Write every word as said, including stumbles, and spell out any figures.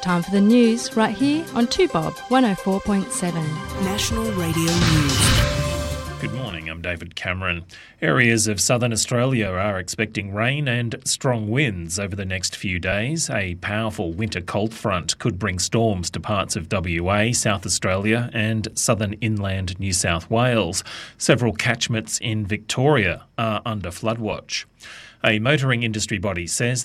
Time for the news right here on two Bob one oh four point seven. National Radio News. Good morning, I'm David Cameron. Areas of southern Australia are expecting rain and strong winds over the next few days. A powerful winter cold front could bring storms to parts of W A, South Australia and southern inland New South Wales. Several catchments in Victoria are under flood watch. A motoring industry body says